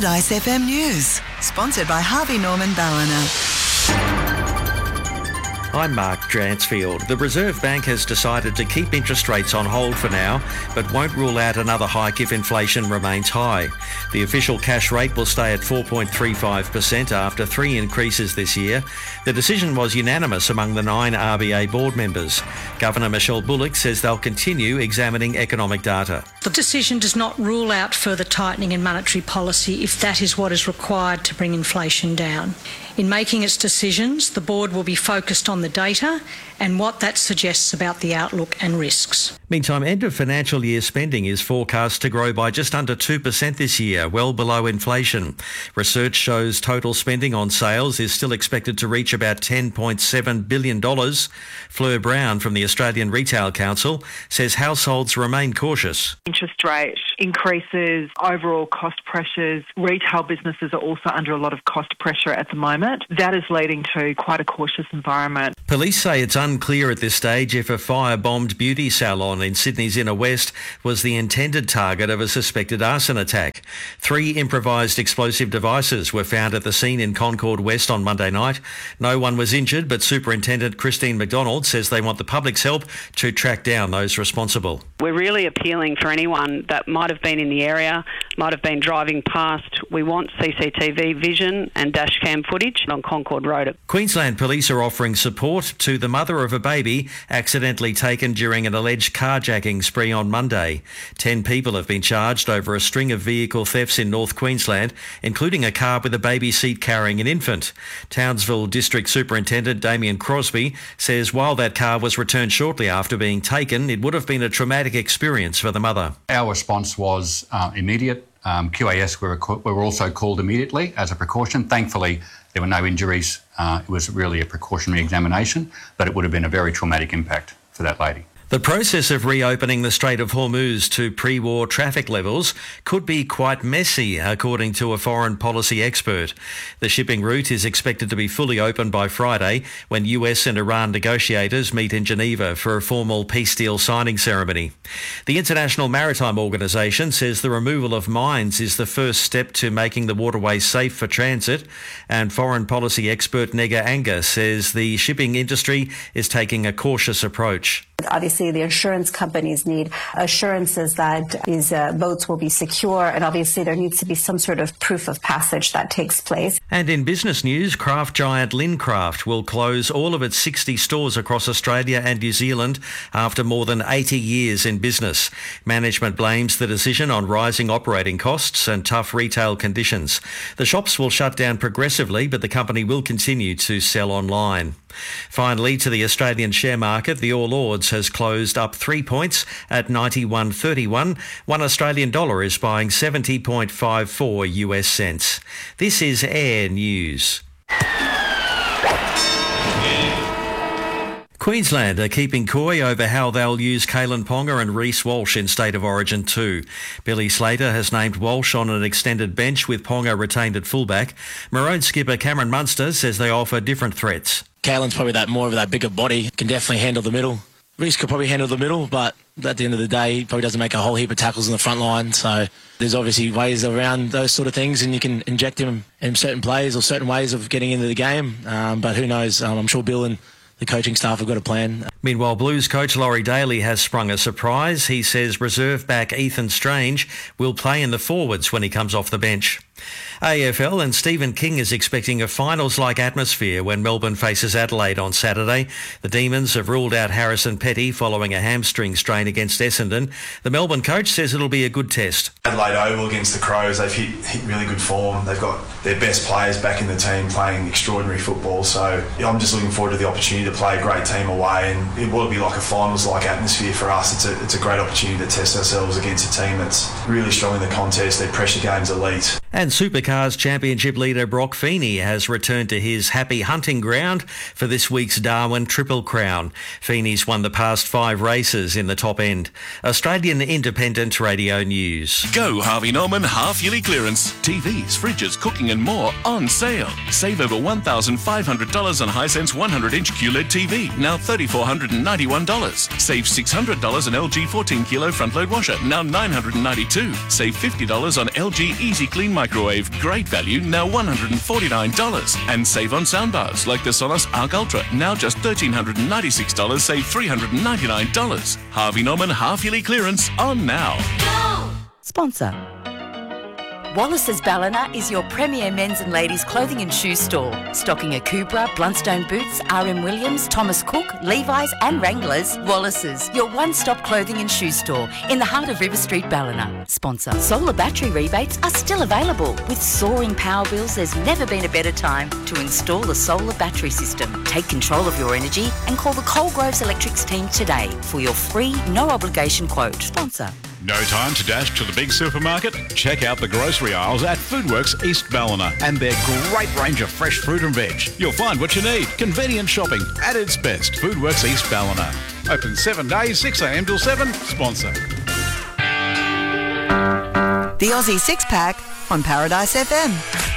Paradise FM News, sponsored by Harvey Norman Ballina. I'm Mark Dransfield. The Reserve Bank has decided to keep interest rates on hold for now, but won't rule out another hike if inflation remains high. The official cash rate will stay at 4.35% after 3 increases this year. The decision was unanimous among the 9 RBA board members. Governor Michelle Bullock says they'll continue examining economic data. The decision does not rule out further tightening in monetary policy if that is what is required to bring inflation down. In making its decisions, the board will be focused on the data and what that suggests about the outlook and risks. Meantime, end of financial year spending is forecast to grow by just under 2% this year, well below inflation. Research shows total spending on sales is still expected to reach about $10.7 billion. Fleur Brown from the Australian Retail Council says households remain cautious. Interest rate increases, overall cost pressures. Retail businesses are also under a lot of cost pressure at the moment. That is leading to quite a cautious environment. Police say it's unclear at this stage if a fire-bombed beauty salon in Sydney's inner west was the intended target of a suspected arson attack. 3 improvised explosive devices were found at the scene in Concord West on Monday night. No one was injured, but Superintendent Christine McDonald says they want the public's help to track down those responsible. We're really appealing for anyone that might have been in the area, might have been driving past. We want CCTV vision and dash cam footage on Concord Road. Queensland Police are offering support to the mother of a baby accidentally taken during an alleged carjacking spree on Monday. 10 people have been charged over a string of vehicle thefts in North Queensland, including a car with a baby seat carrying an infant. Townsville District Superintendent Damien Crosby says while that car was returned shortly after being taken, it would have been a traumatic experience for the mother. Our response was immediate. QAS were also called immediately as a precaution. Thankfully, there were no injuries. It was really a precautionary examination, but it would have been a very traumatic impact for that lady. The process of reopening the Strait of Hormuz to pre-war traffic levels could be quite messy, according to a foreign policy expert. The shipping route is expected to be fully open by Friday when US and Iran negotiators meet in Geneva for a formal peace deal signing ceremony. The International Maritime Organization says the removal of mines is the first step to making the waterway safe for transit, and foreign policy expert Nega Anga says the shipping industry is taking a cautious approach. Obviously, the insurance companies need assurances that these boats will be secure, and obviously there needs to be some sort of proof of passage that takes place. And in business news, craft giant Lincraft will close all of its 60 stores across Australia and New Zealand after more than 80 years in business. Management blames the decision on rising operating costs and tough retail conditions. The shops will shut down progressively, but the company will continue to sell online. Finally, to the Australian share market, the All Ords has closed up 3 points at 91.31. $1 Australian dollar is buying 70.54 US cents. This is Air News. Queensland are keeping coy over how they'll use Kalen Ponga and Reece Walsh in State of Origin 2. Billy Slater has named Walsh on an extended bench with Ponga retained at fullback. Maroon skipper Cameron Munster says they offer different threats. Kalen's probably that bigger body, can definitely handle the middle. Reece could probably handle the middle, but at the end of the day, he probably doesn't make a whole heap of tackles in the front line. So there's obviously ways around those sort of things, and you can inject him in certain plays or certain ways of getting into the game. But who knows? I'm sure Bill and the coaching staff have got a plan. Meanwhile, Blues coach Laurie Daly has sprung a surprise. He says reserve back Ethan Strange will play in the forwards when he comes off the bench. AFL and Stephen King is expecting a finals-like atmosphere when Melbourne faces Adelaide on Saturday. The Demons have ruled out Harrison Petty following a hamstring strain against Essendon. The Melbourne coach says it'll be a good test. Adelaide Oval against the Crows, they've hit really good form. They've got their best players back in the team playing extraordinary football. So I'm just looking forward to the opportunity to play a great team away, and it will be like a finals-like atmosphere for us. It's a great opportunity to test ourselves against a team that's really strong in the contest. Their pressure game's elite. And Supercars Championship leader Brock Feeney has returned to his happy hunting ground for this week's Darwin Triple Crown. Feeney's won the past 5 races in the top end. Australian Independent Radio News. Go Harvey Norman half-yearly clearance. TVs, fridges, cooking and more on sale. Save over $1,500 on Hisense 100-inch QLED TV, now $3,491. Save $600 on LG 14-kilo front-load washer, now $992. Save $50 on LG Easy Clean microwave, great value, now $149. And save on soundbars like the Sonos Arc Ultra, now just $1,396, save $399. Harvey Norman half-yearly clearance on now. Sponsor. Wallace's Ballina is your premier men's and ladies' clothing and shoe store, stocking Akubra, Blundstone boots, RM Williams, Thomas Cook, Levi's and Wranglers. Wallace's, your one-stop clothing and shoe store in the heart of River Street, Ballina. Sponsor. Solar battery rebates are still available. With soaring power bills, there's never been a better time to install a solar battery system. Take control of your energy and call the Coalgroves Electrics team today for your free, no-obligation quote. Sponsor. No time to dash to the big supermarket? Check out the grocery aisles at Foodworks East Ballina and their great range of fresh fruit and veg. You'll find what you need. Convenient shopping at its best. Foodworks East Ballina. Open 7 days, 6 a.m. till 7. Sponsor. The Aussie Six Pack on Paradise FM.